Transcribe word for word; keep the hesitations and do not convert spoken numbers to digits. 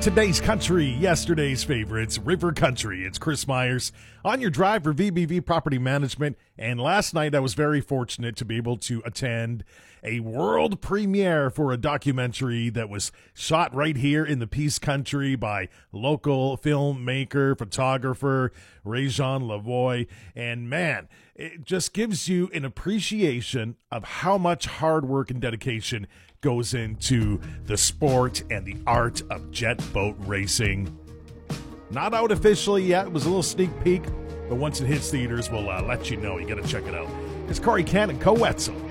Today's country, yesterday's favorites, River Country. It's Chris Myers on your drive for V B V Property Management. And last night I was very fortunate to be able to attend a world premiere for a documentary that was shot right here in the Peace Country by local filmmaker, photographer, Réjean Lavoie. And man, it just gives you an appreciation of how much hard work and dedication goes into the sport and the art of jet boat racing. Not out officially yet. It was a little sneak peek, but once it hits theaters, we'll uh, let you know. You got to check it out. It's Corey Kent and Co-Wetzel